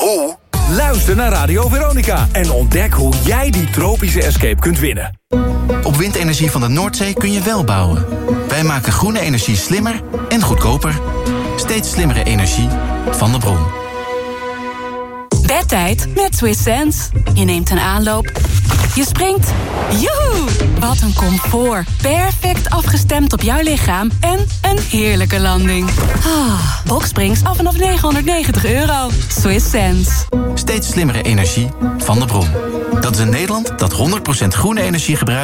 Hoe? Luister naar Radio Veronica en ontdek hoe jij die tropische escape kunt winnen. Op windenergie van de Noordzee kun je wel bouwen. Wij maken groene energie slimmer en goedkoper. Steeds slimmere energie van de bron. Bedtijd met Swiss Sense. Je neemt een aanloop. Je springt. Joehoe! Wat een comfort. Perfect afgestemd op jouw lichaam. En een heerlijke landing. Boxsprings af vanaf €990. Swiss Sense. Steeds slimmere energie van de bron. Dat is een Nederland dat 100% groene energie gebruikt.